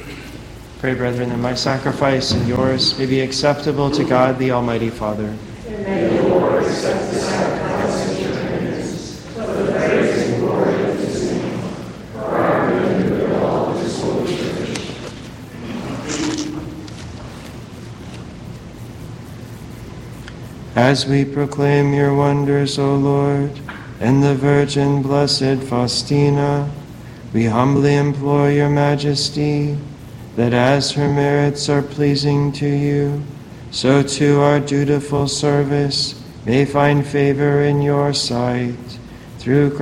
Pray, brethren, that my sacrifice and yours may be acceptable to God, the Almighty Father. And may the Lord accept the sacrifice of your hands, for the praise and glory of his name, for our good and the good of all his holy church. As we proclaim your wonders, O Lord, and the Virgin Blessed Faustina, we humbly implore your majesty that as her merits are pleasing to you, so too our dutiful service may find favor in your sight. Through